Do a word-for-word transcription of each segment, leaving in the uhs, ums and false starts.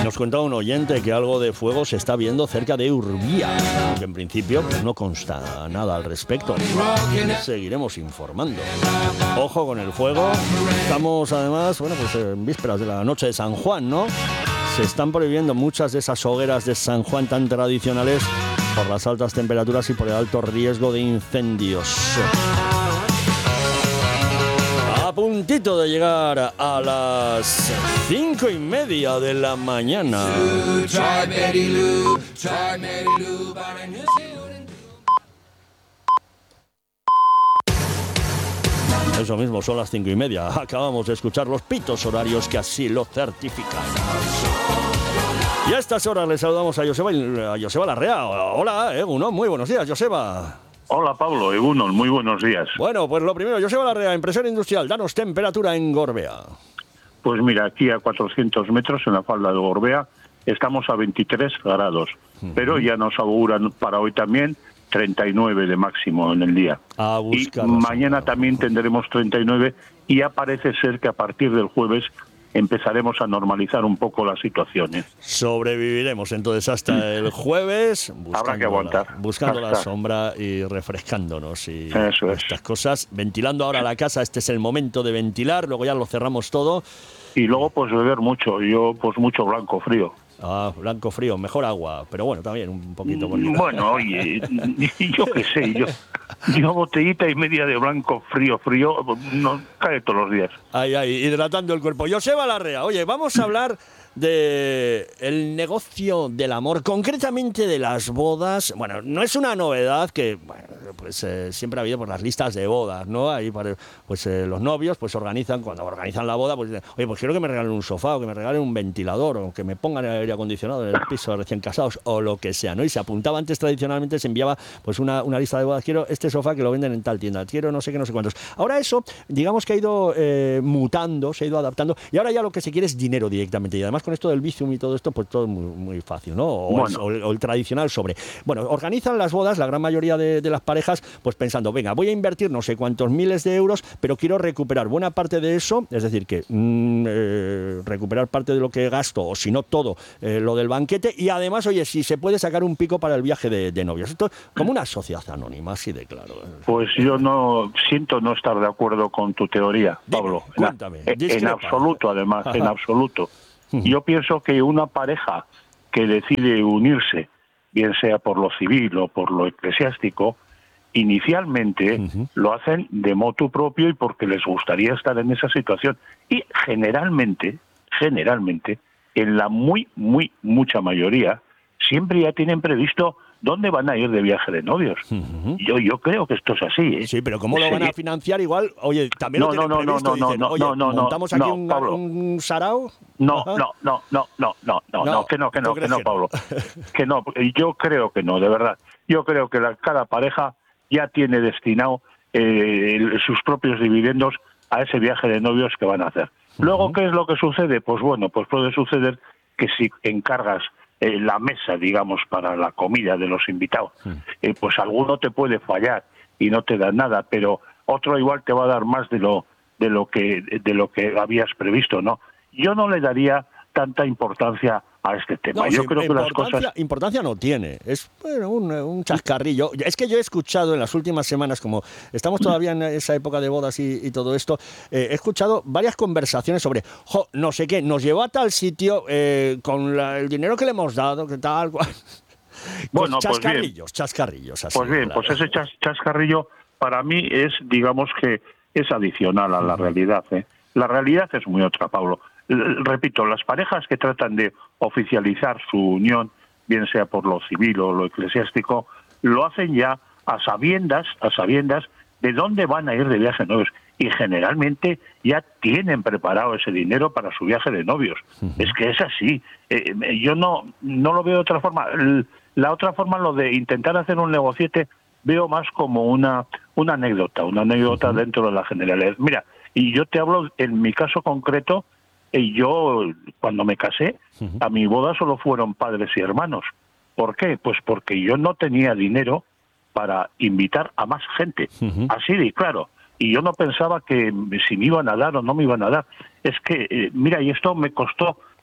nos cuenta un oyente que algo de fuego se está viendo cerca de Urbía, aunque en principio pues, no consta nada al respecto. Seguiremos informando. Ojo con el fuego. Estamos además, bueno, pues en vísperas de la noche de San Juan, ¿no? Se están prohibiendo muchas de esas hogueras de San Juan tan tradicionales por las altas temperaturas y por el alto riesgo de incendios. A puntito de llegar a las cinco y media de la mañana. Eso mismo, son las cinco y media. Acabamos de escuchar los pitos horarios que así lo certifican. Y a estas horas le saludamos a Joseba, a Joseba Larrea. Hola, Egunon, muy buenos días, Joseba. Hola Pablo, Egunon, muy buenos días. Bueno, pues lo primero, Joseba Larrea, empresario industrial, danos temperatura en Gorbea. Pues mira, aquí a cuatrocientos metros en la falda de Gorbea estamos a veintitrés grados, uh-huh. pero ya nos auguran para hoy también treinta y nueve de máximo en el día. A y mañana también tendremos treinta y nueve y ya parece ser que a partir del jueves empezaremos a normalizar un poco la situación. ¿eh? Sobreviviremos entonces hasta el jueves. Habrá que aguantar. La, buscando hasta. la sombra y refrescándonos y Eso estas es. cosas. Ventilando ahora la casa, este es el momento de ventilar, luego ya lo cerramos todo. Y luego pues beber mucho, yo pues mucho blanco frío. Ah, blanco frío, mejor agua, pero bueno, también un poquito bonito. Bueno, oye, yo qué sé, yo, yo botellita y media de blanco frío, frío, no cae todos los días. Ay, ay, hidratando el cuerpo. Joseba Larrea, oye, vamos a hablar de el negocio del amor, concretamente de las bodas. Bueno, no es una novedad que, bueno, pues eh, siempre ha habido por las listas de bodas, ¿no? Ahí pues eh, los novios pues organizan, cuando organizan la boda, pues dicen, oye, pues quiero que me regalen un sofá, o que me regalen un ventilador, o que me pongan el aire acondicionado en el piso de recién casados, o lo que sea, ¿no? Y se apuntaba antes, tradicionalmente se enviaba pues una, una lista de bodas, quiero este sofá que lo venden en tal tienda, quiero no sé qué, no sé cuántos. Ahora eso, digamos que ha ido eh, mutando, se ha ido adaptando, y ahora ya lo que se quiere es dinero directamente, y además con esto del Bizum y todo esto, pues todo es muy, muy fácil, ¿no? O, bueno. el, o, el, o el tradicional sobre. Bueno, organizan las bodas, la gran mayoría de, de las parejas, pues pensando, venga, voy a invertir no sé cuántos miles de euros, pero quiero recuperar buena parte de eso, es decir, que mmm, eh, recuperar parte de lo que gasto, o si no todo, eh, lo del banquete, y además, oye, si se puede sacar un pico para el viaje de, de novios. Esto es como una sociedad anónima, así de claro. Pues yo no siento no estar de acuerdo con tu teoría, Pablo. Dime, cuéntame. En, en absoluto, además, Ajá. en absoluto. Yo pienso que una pareja que decide unirse, bien sea por lo civil o por lo eclesiástico, inicialmente uh-huh. lo hacen de motu propio y porque les gustaría estar en esa situación. Y generalmente, generalmente, en la muy, muy, mucha mayoría, siempre ya tienen previsto dónde van a ir de viaje de novios. Uh-huh. Yo yo creo que esto es así, ¿eh? Sí, pero ¿cómo lo sí. van a financiar igual? Oye, también no, lo tienen no, previsto. No, no, dicen, no, oye, no, no, ¿montamos no, aquí no, un, Pablo. un sarao? No, no, no, no, no, no, no, no, no, que no, que no, que no, Pablo. Que no, yo creo que no, de verdad. Yo creo que la, cada pareja ya tiene destinado eh, sus propios dividendos a ese viaje de novios que van a hacer. Luego, uh-huh. ¿qué es lo que sucede? Pues bueno, pues puede suceder que si encargas eh, la mesa, digamos, para la comida de los invitados, eh, pues alguno te puede fallar y no te da nada, pero otro igual te va a dar más de lo de lo que de lo que habías previsto, ¿no? Yo no le daría tanta importancia a este tema. No, yo sí, creo que las cosas... Importancia no tiene, es bueno, un, un chascarrillo. Es que yo he escuchado en las últimas semanas, como estamos todavía en esa época de bodas y, y todo esto, eh, he escuchado varias conversaciones sobre, jo, no sé qué, nos llevó a tal sitio eh, con la, el dinero que le hemos dado, que tal, cual. Bueno, pues chascarrillos, pues bien, chascarrillos. Así, pues bien, claro. pues ese chas, chascarrillo para mí es, digamos que, es adicional a la uh-huh. realidad. ¿eh? La realidad es muy otra, Pablo. Repito, las parejas que tratan de oficializar su unión, bien sea por lo civil o lo eclesiástico, lo hacen ya a sabiendas, a sabiendas de dónde van a ir de viaje de novios. Y generalmente ya tienen preparado ese dinero para su viaje de novios. Uh-huh. Es que es así. Eh, yo no, no lo veo de otra forma. La otra forma, lo de intentar hacer un negociete, veo más como una, una anécdota, una anécdota uh-huh. dentro de la generalidad. Mira, y yo te hablo, en mi caso concreto, y yo, cuando me casé, uh-huh. a mi boda solo fueron padres y hermanos. ¿Por qué? Pues porque yo no tenía dinero para invitar a más gente. Uh-huh. Así de claro. Y yo no pensaba que si me iban a dar o no me iban a dar. Es que, eh, mira, y esto me costó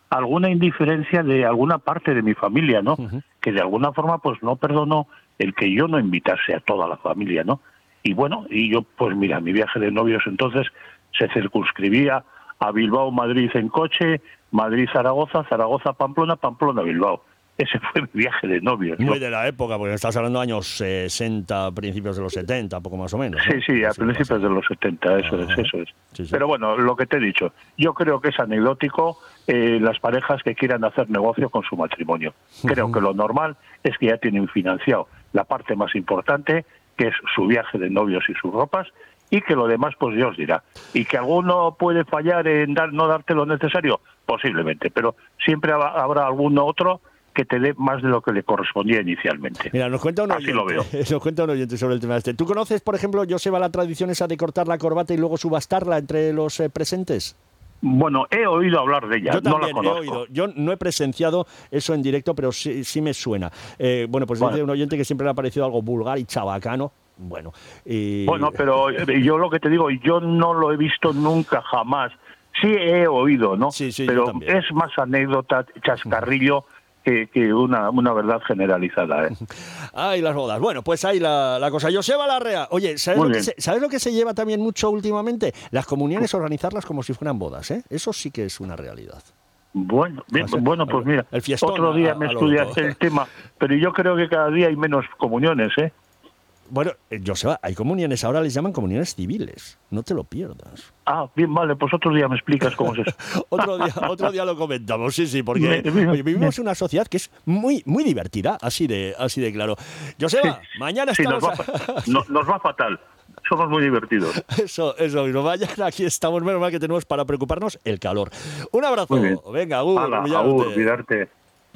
alguna indiferencia de alguna parte de mi familia, ¿no? Uh-huh. Que de alguna forma pues no perdonó el que yo no invitase a toda la familia, ¿no? Y bueno, y yo pues mira, mi viaje de novios entonces se circunscribía a Bilbao, Madrid en coche, Madrid, Zaragoza, Zaragoza, Pamplona, Pamplona, Bilbao. Ese fue mi viaje de novios, ¿no? Muy de la época, porque estás hablando de años sesenta, principios de los setenta, poco más o menos, ¿no? Sí, sí, a principios pasa. de los setenta, eso Ajá. es, eso es. Sí, sí. Pero bueno, lo que te he dicho, yo creo que es anecdótico eh, las parejas que quieran hacer negocio con su matrimonio. Creo uh-huh. que lo normal es que ya tienen financiado la parte más importante, que es su viaje de novios y sus ropas, y que lo demás pues Dios dirá. Y que alguno puede fallar en dar, no darte lo necesario, posiblemente, pero siempre habrá alguno otro que te dé más de lo que le correspondía inicialmente. Mira, nos cuenta un oyente, Así lo veo. Nos cuenta un oyente sobre el tema este. ¿Tú conoces, por ejemplo, Joseba, la tradición esa de cortar la corbata y luego subastarla entre los eh, presentes? Bueno, he oído hablar de ella, Yo también no la conozco. he oído. Yo no he presenciado eso en directo, pero sí, sí me suena. Eh, bueno, pues bueno. dice un oyente que siempre le ha parecido algo vulgar y chabacano. Bueno, y... bueno, pero yo lo que te digo, yo no lo he visto nunca, jamás. Sí he oído, ¿no? Sí, sí, pero es más anécdota, chascarrillo, que, que una, una verdad generalizada, ¿eh? Ay, las bodas. Bueno, pues ahí la, la cosa. Joseba Larrea, oye, ¿sabes lo, que se, ¿sabes lo que se lleva también mucho últimamente? Las comuniones, organizarlas como si fueran bodas, ¿eh? Eso sí que es una realidad. Bueno, bien, sea, bueno, pues mira, el fiestón, otro día a, me a estudiaste el tema, pero yo creo que cada día hay menos comuniones, ¿eh? Bueno, Joseba, hay comuniones, ahora les llaman comuniones civiles, no te lo pierdas. Ah, bien, vale, pues otro día me explicas cómo es eso. otro día otro día lo comentamos, sí, sí, porque me, me, oye, vivimos en una sociedad que es muy muy divertida, así de así de claro. Joseba, sí, mañana sí, estamos... Nos va, no, nos va fatal, somos muy divertidos. Eso, eso mismo, mañana aquí estamos, menos mal que tenemos para preocuparnos el calor. Un abrazo, venga, Agur, Hala, Agur, cuidarte.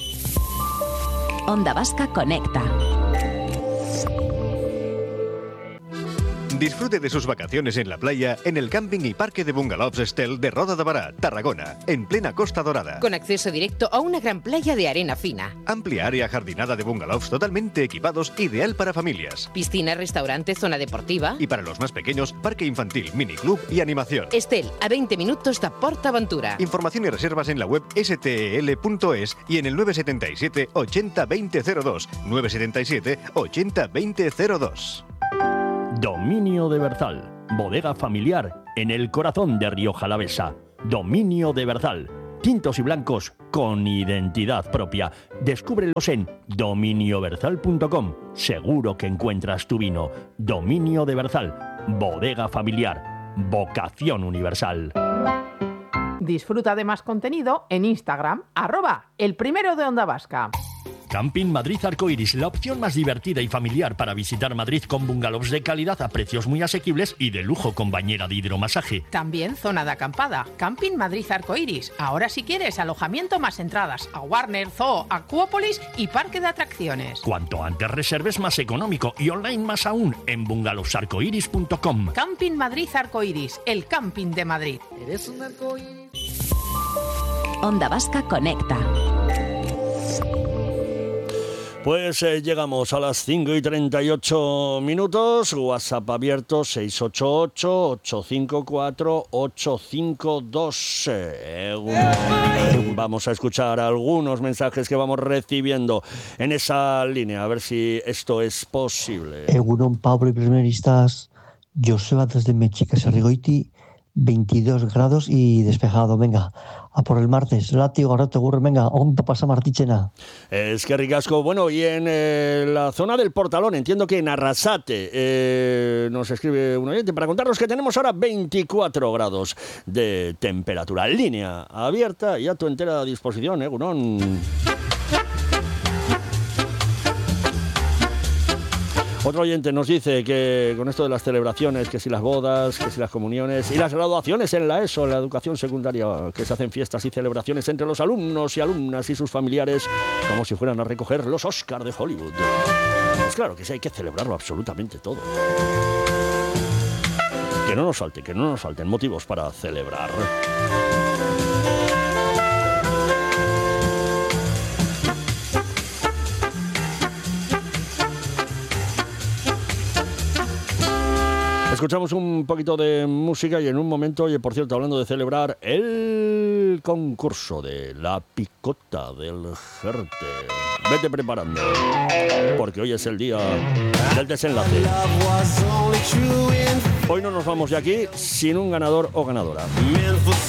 Onda Vasca Conecta. Disfrute de sus vacaciones en la playa en el camping y parque de bungalows Estel de Roda de Bará, Tarragona, en plena Costa Dorada. Con acceso directo a una gran playa de arena fina. Amplia área jardinada de bungalows totalmente equipados, ideal para familias. Piscina, restaurante, zona deportiva. Y para los más pequeños, parque infantil, miniclub y animación. Estel, a veinte minutos de PortAventura. Información y reservas en la web ese te ele punto es y en el nueve setenta y siete ochenta veinte cero dos. nueve setenta y siete ochenta veinte cero dos. Dominio de Berzal, bodega familiar en el corazón de Rioja Alavesa. Dominio de Berzal, tintos y blancos con identidad propia. Descúbrelos en dominio berzal punto com. Seguro que encuentras tu vino. Dominio de Berzal, bodega familiar, vocación universal. Disfruta de más contenido en Instagram, arroba el primero de Onda Vasca. Camping Madrid Arcoiris, la opción más divertida y familiar para visitar Madrid con bungalows de calidad a precios muy asequibles y de lujo con bañera de hidromasaje. También zona de acampada, Camping Madrid Arcoiris. Ahora si quieres alojamiento más entradas a Warner, Zoo, Acuópolis y parque de atracciones. Cuanto antes reserves más económico y online más aún en bungalows arcoiris punto com. Camping Madrid Arcoiris, el camping de Madrid. ¿Eres un arcoiris? Onda Vasca Conecta. Pues eh, llegamos a las cinco y treinta y ocho minutos. WhatsApp abierto seis ocho ocho, ocho cinco cuatro, ocho cinco dos. Eh, un, vamos a escuchar algunos mensajes que vamos recibiendo en esa línea, a ver si esto es posible. Egunon, Pablo y primeristas. Joseba desde Mechica, Sarrigoiti, veintidós grados y despejado. Venga, a por el martes. Látigo, rato, gurre, venga, ondo pasa martichena. Es que ricasco. Bueno, y en eh, la zona del Portalón, entiendo que en Arrasate, eh, nos escribe un oyente para contarnos que tenemos ahora veinticuatro grados de temperatura. Línea abierta y a tu entera disposición, ¿eh, Gunón? Otro oyente nos dice que con esto de las celebraciones, que si las bodas, que si las comuniones y las graduaciones en la ESO, en la educación secundaria, que se hacen fiestas y celebraciones entre los alumnos y alumnas y sus familiares, como si fueran a recoger los Oscar de Hollywood. Pues claro que sí, hay que celebrarlo absolutamente todo. Que no nos falte, que no nos falten motivos para celebrar. Escuchamos un poquito de música y en un momento, oye, por cierto, hablando de celebrar, el el concurso de la picota del Jerte. Vete preparando, porque hoy es el día del desenlace. Hoy no nos vamos de aquí sin un ganador o ganadora.